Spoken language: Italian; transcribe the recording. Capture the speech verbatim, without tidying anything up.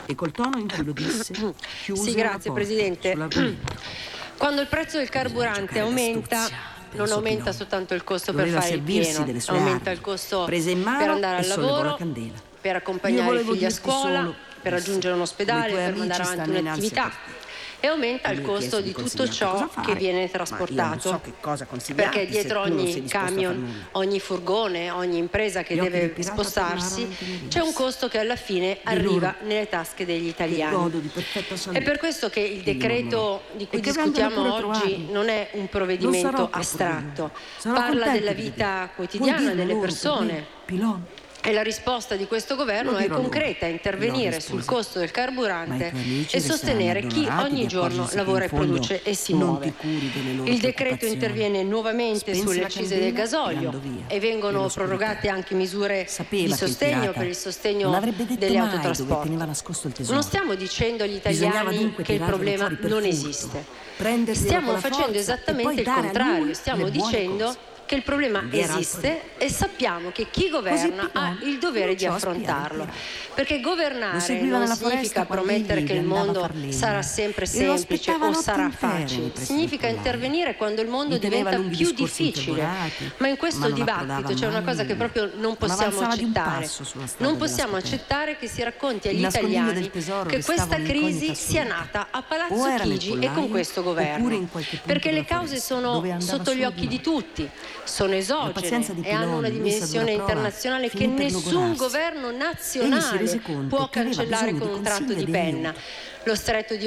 E col tono in cui lo disse, chiuse Sì, grazie Presidente. sull'argomento. Quando il prezzo del carburante aumenta, non aumenta soltanto il costo per Doveva fare il servirsi pieno, delle sue aumenta armi. il costo Prese in mano per andare e al sollevò la lavoro, candela. per Io accompagnare i volevo figli a dirti scuola, solo, per disse, raggiungere un come i ospedale, tuoi per amici mandare avanti stanno innanzi a un'attività. te. E aumenta E il mi hai chiesto costo di di tutto consigliarti ciò cosa fare, che viene ma io trasportato. non so che cosa consigliarti Perché dietro se tu non sei ogni disposto a far camion, nulla. ogni furgone, ogni impresa che Gli occhi del deve pirata spostarsi, tornarono intimiditi. c'è un costo che alla fine arriva nelle tasche degli italiani. godo di perfetta salute. È per questo che il Egli decreto mormorò. di cui E che vengono discutiamo pure oggi trovati. non è un Non provvedimento sarò troppo astratto, lunga. Sarò parla contento della di vita vedere. quotidiana Puoi dirlo delle loro per persone. me, Pilon? E la risposta di questo governo Lo è dirò loro. concreta: intervenire Lo sul rispose. costo del Ma i carburante tuoi amici e resteranno sostenere chi addolorati ogni di giorno accorgersi che lavora in e fondo produce e si non muove. ti curi delle loro Il decreto preoccupazioni. interviene nuovamente Spense sulle la accise del candela gasolio tirando via e vengono nell'oscurità. prorogate anche misure Sapeva di che il sostegno pirata per il sostegno non avrebbe detto delle mai dove autotrasporto. teneva nascosto il tesoro. Non stiamo dicendo agli Bisognava italiani dunque che il tirarlo problema fuori per non furto, esiste. prenderselo Stiamo con la facendo forza e esattamente poi il dare a contrario, lui stiamo le buone dicendo cose. che il problema Non vi era altro esiste e sappiamo che chi governa ha il dovere di affrontarlo. Perché governare non significa promettere che il mondo sarà sempre semplice o sarà facile. Significa intervenire quando il mondo diventa più difficile. Ma in questo dibattito c'è una cosa che proprio non possiamo accettare. Non possiamo accettare che si racconti agli italiani che questa crisi sia nata a Palazzo Chigi e con questo governo. Perché le cause sono sotto gli occhi di tutti, sono esogene e hanno una dimensione internazionale che nessun governo nazionale può cancellare con un tratto di penna. Lo stretto di